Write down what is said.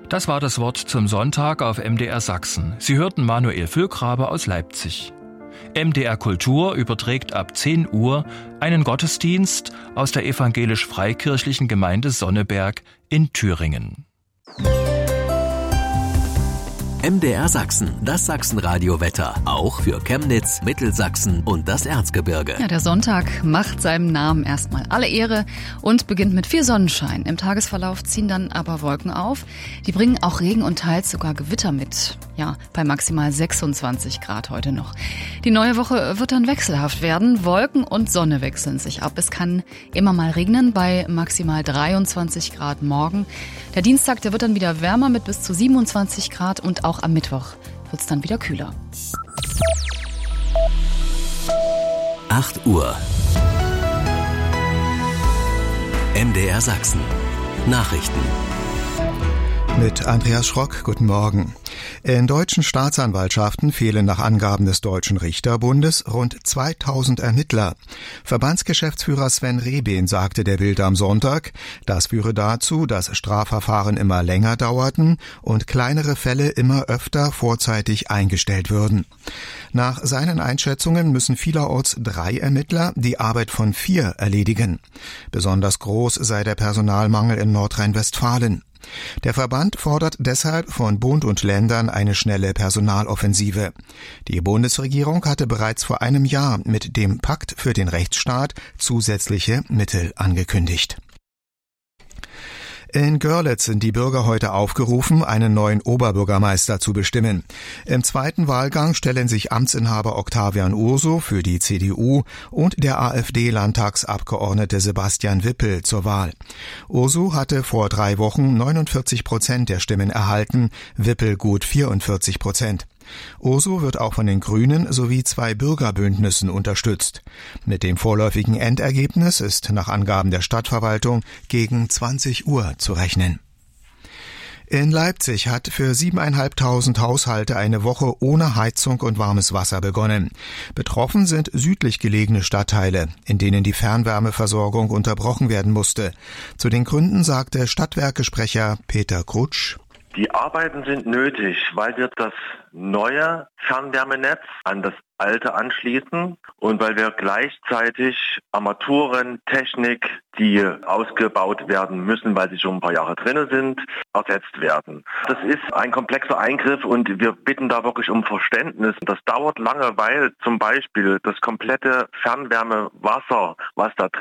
Das war das Wort zum Sonntag auf MDR Sachsen. Sie hörten Manuel Füllgrabe aus Leipzig. MDR Kultur überträgt ab 10 Uhr einen Gottesdienst aus der evangelisch-freikirchlichen Gemeinde Sonneberg in Thüringen. MDR Sachsen, das Sachsenradio-Wetter. Auch für Chemnitz, Mittelsachsen und das Erzgebirge. Ja, der Sonntag macht seinem Namen erstmal alle Ehre und beginnt mit viel Sonnenschein. Im Tagesverlauf ziehen dann aber Wolken auf. Die bringen auch Regen und teils sogar Gewitter mit. Ja, bei maximal 26 Grad heute noch. Die neue Woche wird dann wechselhaft werden. Wolken und Sonne wechseln sich ab. Es kann immer mal regnen bei maximal 23 Grad morgen. Der Dienstag, der wird dann wieder wärmer mit bis zu 27 Grad und auch am Mittwoch wird es dann wieder kühler. 8 Uhr. MDR Sachsen. Nachrichten. Mit Andreas Schrock, guten Morgen. In deutschen Staatsanwaltschaften fehlen nach Angaben des Deutschen Richterbundes rund 2000 Ermittler. Verbandsgeschäftsführer Sven Rehben sagte der Bild am Sonntag, das führe dazu, dass Strafverfahren immer länger dauerten und kleinere Fälle immer öfter vorzeitig eingestellt würden. Nach seinen Einschätzungen müssen vielerorts 3 Ermittler die Arbeit von 4 erledigen. Besonders groß sei der Personalmangel in Nordrhein-Westfalen. Der Verband fordert deshalb von Bund und Ländern eine schnelle Personaloffensive. Die Bundesregierung hatte bereits vor einem Jahr mit dem Pakt für den Rechtsstaat zusätzliche Mittel angekündigt. In Görlitz sind die Bürger heute aufgerufen, einen neuen Oberbürgermeister zu bestimmen. Im zweiten Wahlgang stellen sich Amtsinhaber Octavian Urso für die CDU und der AfD-Landtagsabgeordnete Sebastian Wippel zur Wahl. Urso hatte vor 3 Wochen 49% der Stimmen erhalten, Wippel gut 44%. Urso wird auch von den Grünen sowie 2 Bürgerbündnissen unterstützt. Mit dem vorläufigen Endergebnis ist nach Angaben der Stadtverwaltung gegen 20 Uhr zu rechnen. In Leipzig hat für 7.500 Haushalte eine Woche ohne Heizung und warmes Wasser begonnen. Betroffen sind südlich gelegene Stadtteile, in denen die Fernwärmeversorgung unterbrochen werden musste. Zu den Gründen sagte Stadtwerkesprecher Peter Krutsch: Die Arbeiten sind nötig, weil wir das neue Fernwärmenetz an das alte anschließen und weil wir gleichzeitig Armaturen, Technik, die ausgebaut werden müssen, weil sie schon ein paar Jahre drin sind, ersetzt werden. Das ist ein komplexer Eingriff und wir bitten da wirklich um Verständnis. Das dauert lange, weil zum Beispiel das komplette Fernwärmewasser, was da drin